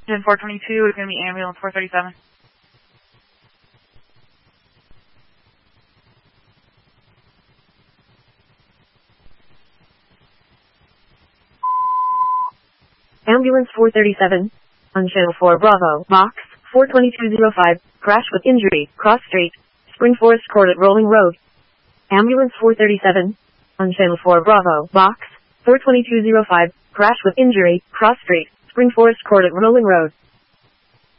Gen 422 is going to be ambulance 437. Ambulance 437, on Channel 4 Bravo, Box 42205, crash with injury, cross street, Spring Forest Court at Rolling Road. Ambulance 437, on Channel 4 Bravo, Box 42205, crash with injury, cross street, Spring Forest Court at Rolling Road.